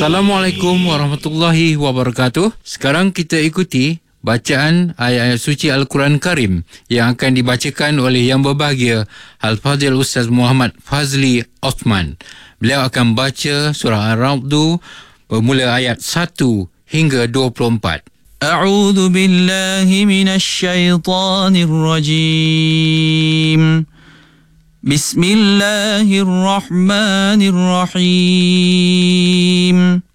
Assalamualaikum warahmatullahi wabarakatuh. Sekarang kita ikuti bacaan ayat-ayat suci Al-Quran Karim yang akan dibacakan oleh Yang Berbahagia Al-Fadhil Ustaz Muhammad Fazli Osman. Beliau akan baca surah Ar-Ra'd bermula ayat 1 hingga 24. A'udzu billahi minasy syaithanir rajim. Bismillahirrahmanirrahim.